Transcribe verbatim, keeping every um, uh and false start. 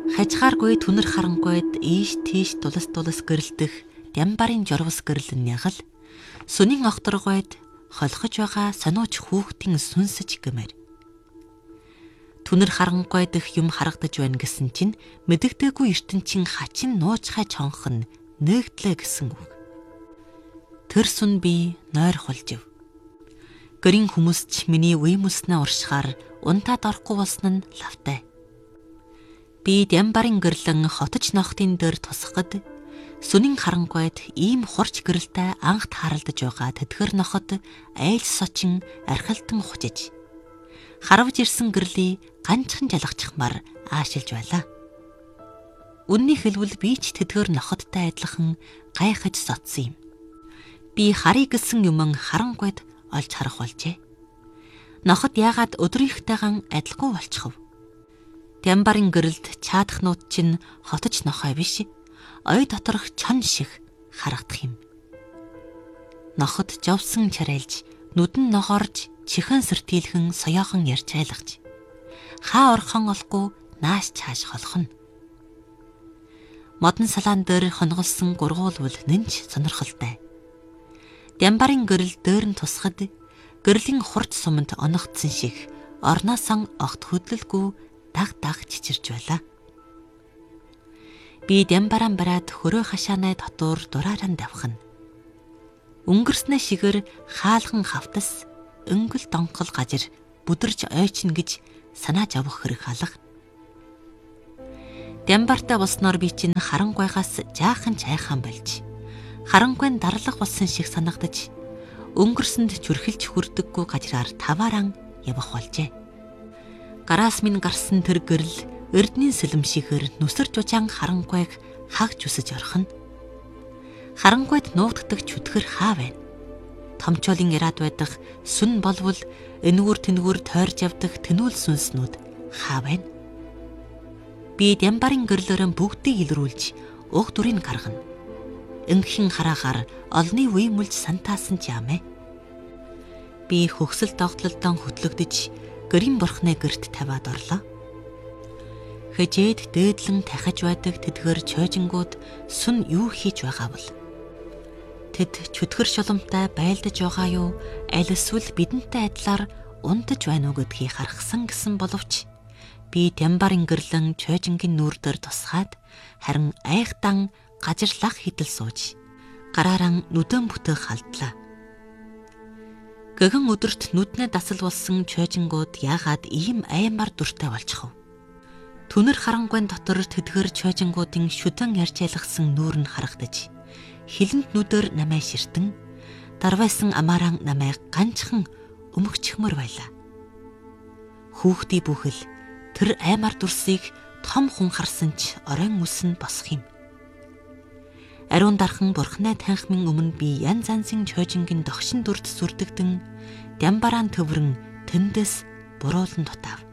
Хажгааргүй түнэр харангуйд ийш тийш дулас дулас гэрэлдэх Дямбарын жорвос гэрэл нь ягал сүнийн огторгойд холхож байгаа сониуч хүүхдийн сүнсэж гэмээр. Түнэр харангуй дэх юм харагдаж байна гэсэн чинь мэдэгдээгүй ертөнцийн хачин нуучхай чонхон нэгдлээ гэсэн үг. Тэр сүн би нойр холжив. Гэрийн хүмүүс ч миний үе мөснө уршихаар унтаад орохгүй болсон нь лавтай. Би Дямбарын гэрлэн хотож нохтын дээр тусахад сүнийн харангуйд ийм хурч гэрэлтэй анх тааралдаж байгаа тэтгэр ноход айлс сочин архилтан хучиж харавж ирсэн гэрлийг ганцхан жалгачихмаар аашилж байлаа. Үннийг хэлбэл би ч тэтгэр ноходтой адилхан гайхаж содсон юм. Би харъя гэсэн юм харангуйд олж харах болжээ. Ноход яагаад өдрийнхтэйгэн адилгүй болчихов? Дямбарын гэрэлд чаадахнууд чинь хотож нохой биш, ой доторх чон шиг харагдах юм. Ноход жовсон чарайлж, нүдэн ногоорж, чихэн сэртийлхэн соёохон ярьж айлгаж. Хаа орхон олгүй нааш чааш холхон. Модон салаан дээр хонголсон гургуулвал нэнч сонирхолтой. Дямбарын гэрэл дээр нь тусахад гэрлийн хурц суманд оногдсон шиг орноосон огт хөдлөлгүй даг даг чичирж байлаа. Би Дямбараа бараад хөрөө хашаанай дотуур дураараа давхна. Өнгөрснө шигээр хаалхан хавтас өнгөл донхол гажир бүдэрч ойчин гэж санааж авах хэрэг алга. Дямбартай болсноор би чинь харангуйгаас жаахан чайхан болж харангуйн дарлах болсон шиг санагдаж өнгөрсөнд чүрхэлж хүрдэггүй гажраар тавааран явах болжээ. Гараас минь гарсан тэр гэрэл эрдний сэлэм шигээр нүсэрж ужаан харангуйг хагж үсэж орхино. Харангуйд нуугддаг чөтгөр хаа байна? Томчоолын яраад байдаг сүн болвол энүүр тэнүүр тойрж явдаг тэнүүл сүнснүүд хаа байна? Би Дямбарын гэрлөөрөө бүгдийг илрүүлж уг дүрийг гаргана. Ингэхэн хараагаар олны үе мүлж сантаасан ч яамэ. Би хөгсөл догтлолдон хөтлөгдөж гэрийн бурхны гэрт тавиад орлоо. Хэжээд дээдлэн тахиж байдаг тэдгэр чойжингууд сүн юу хийж байгаа бол? Тэд чөтгөр шуламтай байлдаж байгаа юу? Аль эсвэл бидэнтэй адилаар унтаж байна уу гэдгийг харахсан гэсэн боловч би Дямбарын гэрлэн чойжингийн нүүр дээр тусгаад харин айхтан гажирлах хідэл сууж гараараа нүдэн бүтэх халдлаа. Гэгэн өдөрт нүднээ дасал болсон чойжингууд яагаад ийм аймар дүртэй болчихов? Түнэр харангуйн дотор тэдгэр чойжингуудын шүдэн ярьж айлгсан нүүр нь харагдаж хилэнд нүдээр намайг ширтэн дарвайсан амааран намайг ганчхан өмгчхмөр байлаа. Хүүхдий бүхэл тэр аймар дүрсийг том хүн харсан ч оройн үсэн босох юм. Ариун дархан бурхнаа танхимын өмнө би янз янзын чойжингийн догшин дүрд сүрдэгдэн Дямбараан төврөн тэндээс буруулан дутав.